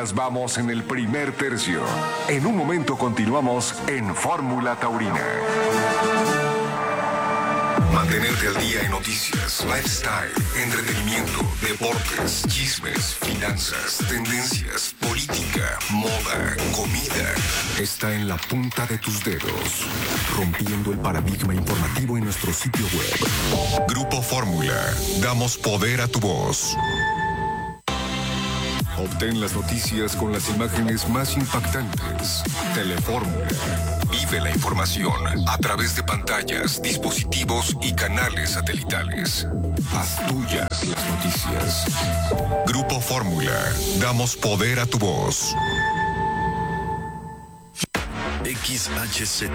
Apenas vamos en el primer tercio. En un momento continuamos en Fórmula Taurina. Mantenerte al día en noticias, lifestyle, entretenimiento, deportes, chismes, finanzas, tendencias, política, moda, comida. Está en la punta de tus dedos, rompiendo el paradigma informativo en nuestro sitio web. Grupo Fórmula, damos poder a tu voz. Obtén las noticias con las imágenes más impactantes. Telefórmula. Vive la información a través de pantallas, dispositivos y canales satelitales. Haz tuyas las noticias. Grupo Fórmula. Damos poder a tu voz. XHZ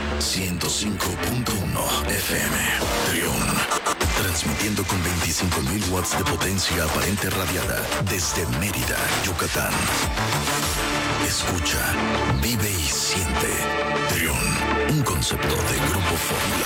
105.1 FM Trión. Transmitiendo con 25.000 watts de potencia aparente radiada desde Mérida, Yucatán. Escucha, vive y siente. Trión, un concepto de Grupo Fórmula.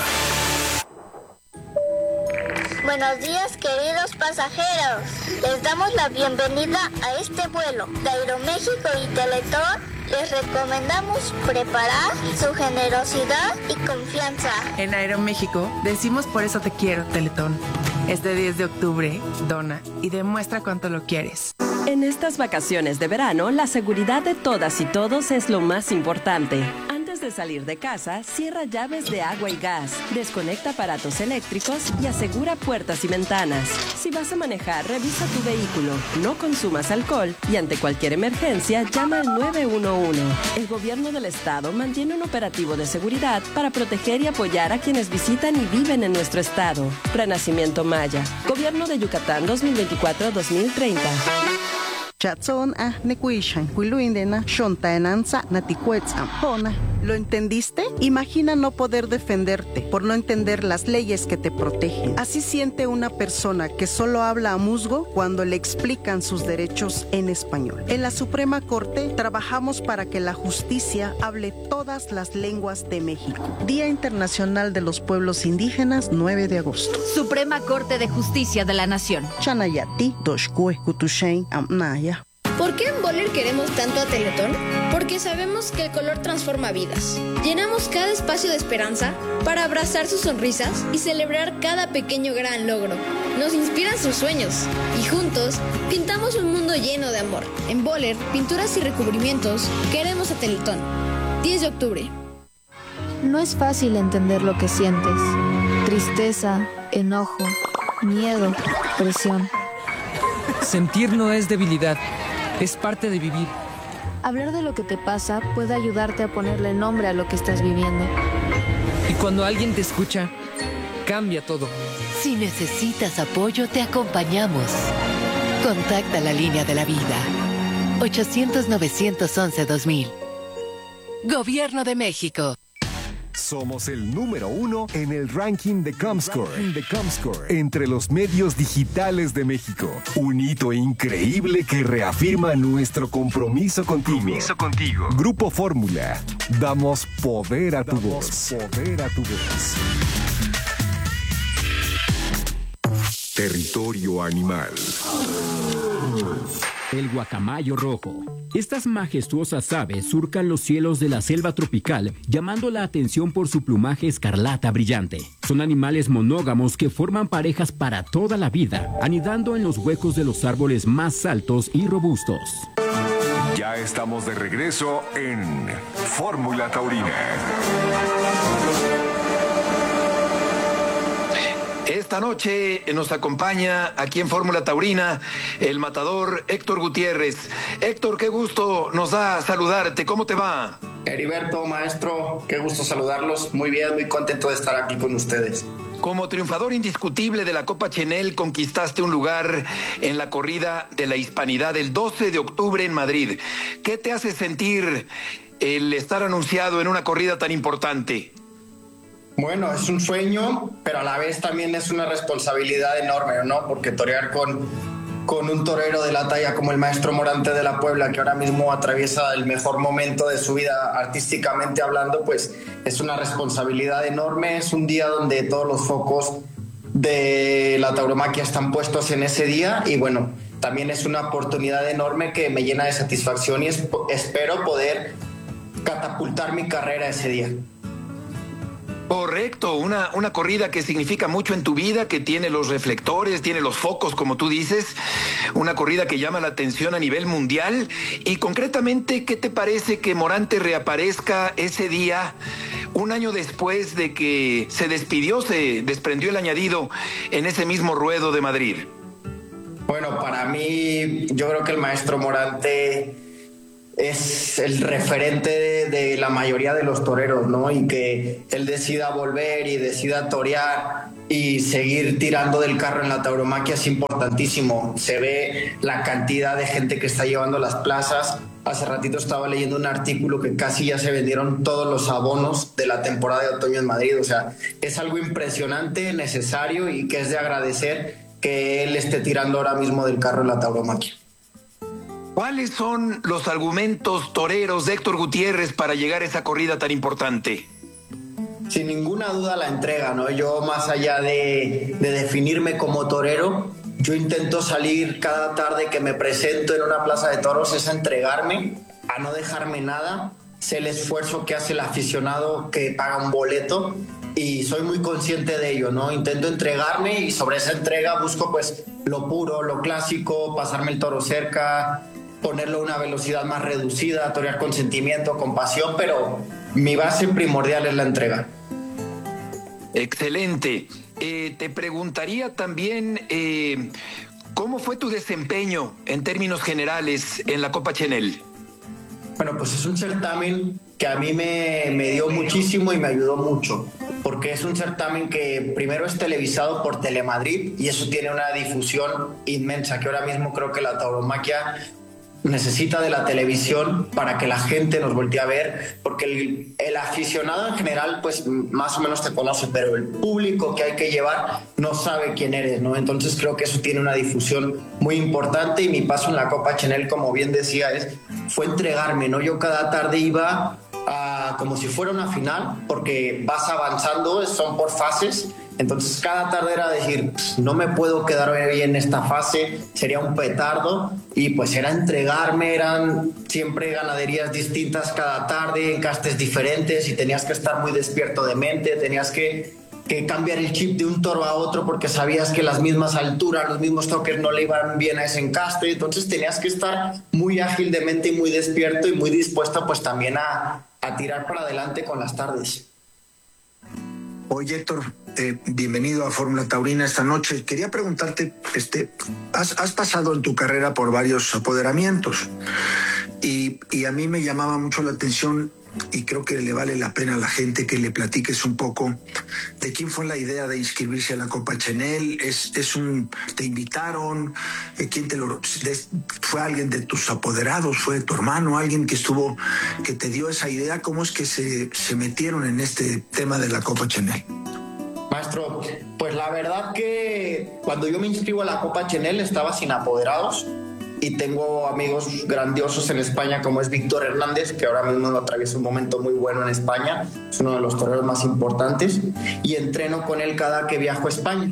Buenos días, queridos pasajeros. Les damos la bienvenida a este vuelo de Aeroméxico y Teletón. Les recomendamos preparar su generosidad y confianza. En Aeroméxico decimos por eso te quiero, Teletón. Este 10 de octubre, dona y demuestra cuánto lo quieres. En estas vacaciones de verano, la seguridad de todas y todos es lo más importante. Antes de salir de casa, cierra llaves de agua y gas, desconecta aparatos eléctricos y asegura puertas y ventanas. Si vas a manejar, revisa tu vehículo, no consumas alcohol y ante cualquier emergencia, llama al 911. El gobierno del estado mantiene un operativo de seguridad para proteger y apoyar a quienes visitan y viven en nuestro estado. Renacimiento Maya, Gobierno de Yucatán 2024-2030. ¿Lo entendiste? Imagina no poder defenderte por no entender las leyes que te protegen. Así siente una persona que solo habla a musgo cuando le explican sus derechos en español. En la Suprema Corte trabajamos para que la justicia hable todas las lenguas de México. Día Internacional de los Pueblos Indígenas, 9 de agosto. Suprema Corte de Justicia de la Nación. Chanayati, Doshkue, Kutushain, Amnaya. ¿Por qué en Boller queremos tanto a Teletón? Porque sabemos que el color transforma vidas. Llenamos cada espacio de esperanza para abrazar sus sonrisas y celebrar cada pequeño gran logro. Nos inspiran sus sueños y juntos pintamos un mundo lleno de amor. En Boller, pinturas y recubrimientos, queremos a Teletón. 10 de octubre. No es fácil entender lo que sientes. Tristeza, enojo, miedo, presión. Sentir no es debilidad. Es parte de vivir. Hablar de lo que te pasa puede ayudarte a ponerle nombre a lo que estás viviendo. Y cuando alguien te escucha, cambia todo. Si necesitas apoyo, te acompañamos. Contacta la línea de la vida. 800-911-2000. Gobierno de México. Somos el número 1 en el ranking de Comscore. Entre los medios digitales de México. Un hito increíble que reafirma nuestro compromiso contigo. Grupo Fórmula. Damos poder a tu voz. Territorio animal. El guacamayo rojo. Estas majestuosas aves surcan los cielos de la selva tropical, llamando la atención por su plumaje escarlata brillante. Son animales monógamos que forman parejas para toda la vida, anidando en los huecos de los árboles más altos y robustos. Ya estamos de regreso en Fórmula Taurina. Esta noche nos acompaña aquí en Fórmula Taurina el matador Héctor Gutiérrez. Héctor, qué gusto nos da saludarte. ¿Cómo te va? Heriberto, maestro, qué gusto saludarlos. Muy bien, muy contento de estar aquí con ustedes. Como triunfador indiscutible de la Copa Chenel, conquistaste un lugar en la corrida de la Hispanidad el 12 de octubre en Madrid. ¿Qué te hace sentir el estar anunciado en una corrida tan importante? Bueno, es un sueño, pero a la vez también es una responsabilidad enorme, ¿no? Porque torear con un torero de la talla como el maestro Morante de la Puebla, que ahora mismo atraviesa el mejor momento de su vida artísticamente hablando, pues es una responsabilidad enorme. Es un día donde todos los focos de la tauromaquia están puestos en ese día y bueno, también es una oportunidad enorme que me llena de satisfacción y espero poder catapultar mi carrera ese día. Correcto, una corrida que significa mucho en tu vida, que tiene los reflectores, tiene los focos, como tú dices, una corrida que llama la atención a nivel mundial. Y concretamente, ¿qué te parece que Morante reaparezca ese día, un año después de que se desprendió el añadido en ese mismo ruedo de Madrid? Bueno, para mí, yo creo que el maestro Morante es el referente de la mayoría de los toreros, ¿no? Y que él decida volver y decida torear y seguir tirando del carro en la tauromaquia es importantísimo. Se ve la cantidad de gente que está llevando las plazas. Hace ratito estaba leyendo un artículo que casi ya se vendieron todos los abonos de la temporada de otoño en Madrid. O sea, es algo impresionante, necesario y que es de agradecer que él esté tirando ahora mismo del carro en la tauromaquia. ¿Cuáles son los argumentos toreros de Héctor Gutiérrez para llegar a esa corrida tan importante? Sin ninguna duda la entrega, ¿no? Yo, más allá de definirme como torero, yo intento salir cada tarde que me presento en una plaza de toros, es a entregarme, a no dejarme nada. Sé el esfuerzo que hace el aficionado que paga un boleto y soy muy consciente de ello, ¿no? Intento entregarme y sobre esa entrega busco pues lo puro, lo clásico, pasarme el toro cerca, ponerlo a una velocidad más reducida, torear con sentimiento, con pasión, pero mi base primordial es la entrega. Excelente. Te preguntaría también, ¿cómo fue tu desempeño en términos generales en la Copa Chenel? Bueno, pues es un certamen que a mí me dio muchísimo y me ayudó mucho, porque es un certamen que primero es televisado por Telemadrid y eso tiene una difusión inmensa, que ahora mismo creo que la tauromaquia necesita de la televisión para que la gente nos voltee a ver, porque el aficionado en general pues más o menos te conoce, pero el público que hay que llevar no sabe quién eres, ¿no? Entonces creo que eso tiene una difusión muy importante y mi paso en la Copa Chenel, como bien decía, fue entregarme, ¿no? Yo cada tarde iba como si fuera una final, porque vas avanzando, son por fases. Entonces cada tarde era decir, no me puedo quedar hoy en esta fase, sería un petardo, y pues era entregarme, eran siempre ganaderías distintas cada tarde, encastes diferentes, y tenías que estar muy despierto de mente, tenías que cambiar el chip de un toro a otro porque sabías que las mismas alturas, los mismos toques no le iban bien a ese encaste, entonces tenías que estar muy ágil de mente y muy despierto y muy dispuesto pues también a tirar para adelante con las tardes. Oye, Héctor, bienvenido a Fórmula Taurina esta noche. Quería preguntarte, has pasado en tu carrera por varios apoderamientos y a mí me llamaba mucho la atención y creo que le vale la pena a la gente que le platiques un poco de quién fue la idea de inscribirse a la Copa Chenel. ¿Te invitaron? ¿Quién fue alguien de tus apoderados? ¿Fue tu hermano? ¿Alguien que te dio esa idea? ¿Cómo es que se metieron en este tema de la Copa Chenel? Maestro, pues la verdad que cuando yo me inscribo a la Copa Chenel estaba sin apoderados y tengo amigos grandiosos en España como es Víctor Hernández, que ahora mismo atraviesa un momento muy bueno en España, es uno de los toreros más importantes y entreno con él cada que viajo a España.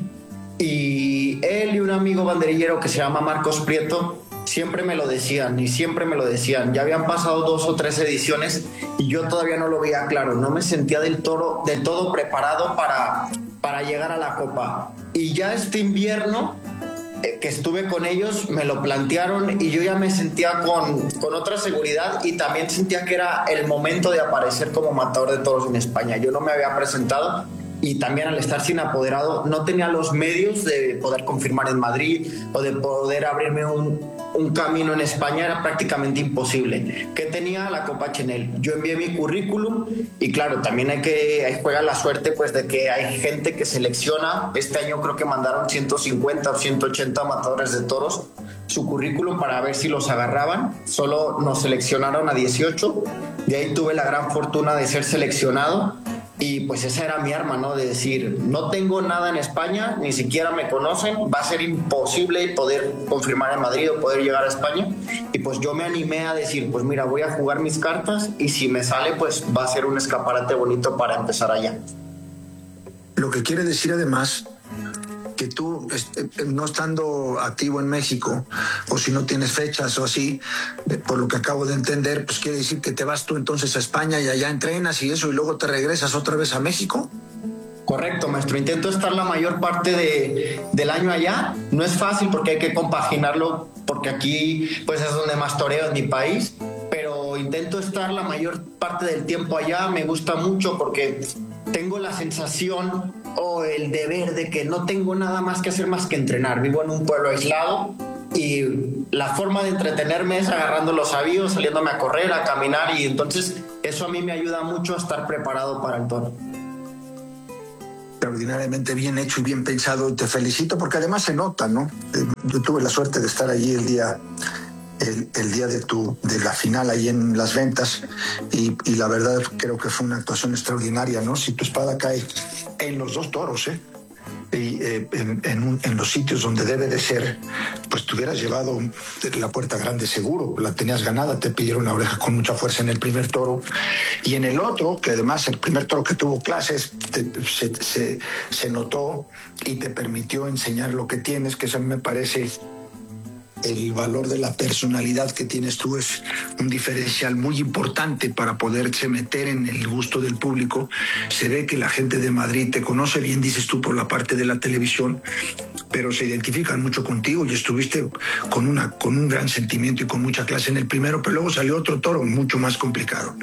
Y él y un amigo banderillero que se llama Marcos Prieto siempre me lo decían. Ya habían pasado 2 o 3 ediciones y yo todavía no lo veía claro, no me sentía del todo preparado para llegar a la Copa. Y ya este invierno que estuve con ellos me lo plantearon y yo ya me sentía con otra seguridad y también sentía que era el momento de aparecer como matador de toros en España. Yo no me había presentado y también al estar sin apoderado no tenía los medios de poder confirmar en Madrid o de poder abrirme un camino en España, era prácticamente imposible. ¿Qué tenía la Copa Chenel? Yo envié mi currículum y claro, también ahí juega la suerte pues de que hay gente que selecciona. Este año creo que mandaron 150 o 180 matadores de toros su currículum para ver si los agarraban. Solo nos seleccionaron a 18, de ahí tuve la gran fortuna de ser seleccionado. Y pues esa era mi arma, ¿no? De decir, no tengo nada en España, ni siquiera me conocen, va a ser imposible poder confirmar en Madrid o poder llegar a España. Y pues yo me animé a decir, pues mira, voy a jugar mis cartas y si me sale, pues va a ser un escaparate bonito para empezar allá. Lo que quiere decir además que tú, no estando activo en México, o si no tienes fechas o así, por lo que acabo de entender, pues quiere decir que te vas tú entonces a España y allá entrenas y eso, y luego te regresas otra vez a México. Correcto, maestro. Intento estar la mayor parte del año allá. No es fácil porque hay que compaginarlo, porque aquí pues es donde más toreo en mi país, pero intento estar la mayor parte del tiempo allá. Me gusta mucho porque tengo la sensación o el deber de que no tengo nada más que hacer más que entrenar. Vivo en un pueblo aislado y la forma de entretenerme es agarrando los avíos, saliéndome a correr, a caminar, y entonces eso a mí me ayuda mucho a estar preparado para el toro. Extraordinariamente bien hecho y bien pensado, y te felicito porque además se nota, ¿no? Yo tuve la suerte de estar allí el día de la final ahí en Las Ventas, y la verdad creo que fue una actuación extraordinaria, ¿no? Si tu espada cae en los dos toros, y en los sitios donde debe de ser, pues te hubieras llevado la puerta grande seguro, la tenías ganada. Te pidieron la oreja con mucha fuerza en el primer toro, y en el otro, que además el primer toro que tuvo clases, se notó y te permitió enseñar lo que tienes, que eso me parece. El valor de la personalidad que tienes tú es un diferencial muy importante para poderse meter en el gusto del público. Se ve que la gente de Madrid te conoce bien, dices tú, por la parte de la televisión, pero se identifican mucho contigo, y estuviste con un gran sentimiento y con mucha clase en el primero, pero luego salió otro toro mucho más complicado.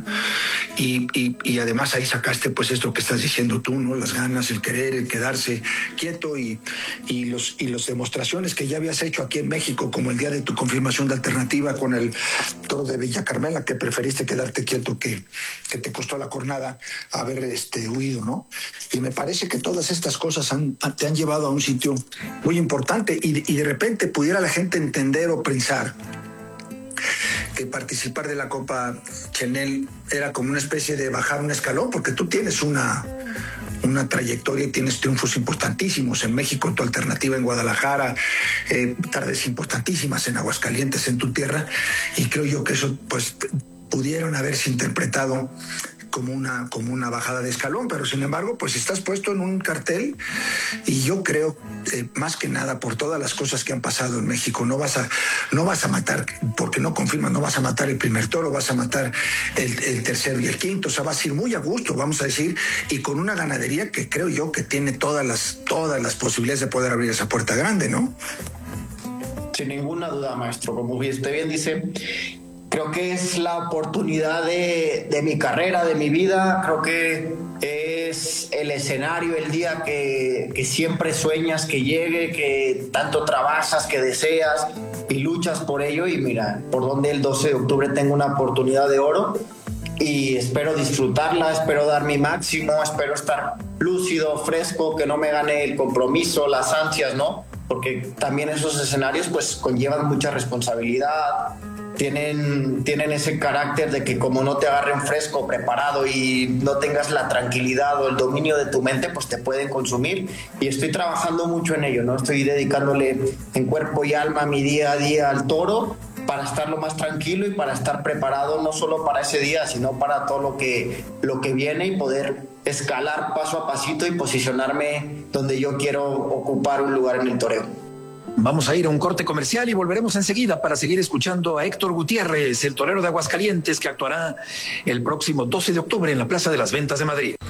Y además ahí sacaste pues esto que estás diciendo tú, ¿no? Las ganas, el querer, el quedarse quieto, y las demostraciones que ya habías hecho aquí en México, como el día de tu confirmación de alternativa con el toro de Villa Carmela, que preferiste quedarte quieto, que te costó la cornada haber huido, ¿no? Y me parece que todas estas cosas te han llevado a un sitio muy importante, y de repente pudiera la gente entender o pensar que participar de la Copa Chenel era como una especie de bajar un escalón, porque tú tienes una trayectoria y tienes triunfos importantísimos en México, tu alternativa en Guadalajara, tardes importantísimas en Aguascalientes, en tu tierra, y creo yo que eso pues pudieron haberse interpretado como una bajada de escalón, pero sin embargo pues estás puesto en un cartel, y yo creo más que nada por todas las cosas que han pasado en México, no vas a matar, porque no confirman, no vas a matar el primer toro, vas a matar el tercero y el quinto, o sea, vas a ir muy a gusto, vamos a decir, y con una ganadería que creo yo que tiene todas las posibilidades de poder abrir esa puerta grande, ¿no? Sin ninguna duda, maestro, como usted bien dice, creo que es la oportunidad de mi carrera, de mi vida. Creo que es el escenario, el día que siempre sueñas que llegue, que tanto trabajas, que deseas y luchas por ello. Y mira, por donde el 12 de octubre tengo una oportunidad de oro, y espero disfrutarla, espero dar mi máximo, espero estar lúcido, fresco, que no me gane el compromiso, las ansias, ¿no? Porque también esos escenarios pues conllevan mucha responsabilidad. Tienen ese carácter de que como no te agarren fresco, preparado, y no tengas la tranquilidad o el dominio de tu mente, pues te pueden consumir, y estoy trabajando mucho en ello, ¿no? Estoy dedicándole en cuerpo y alma mi día a día al toro, para estar lo más tranquilo y para estar preparado no solo para ese día, sino para todo lo que viene, y poder escalar paso a pasito y posicionarme donde yo quiero ocupar un lugar en el toreo. Vamos a ir a un corte comercial y volveremos enseguida para seguir escuchando a Héctor Gutiérrez, el torero de Aguascalientes, que actuará el próximo 12 de octubre en la Plaza de las Ventas de Madrid.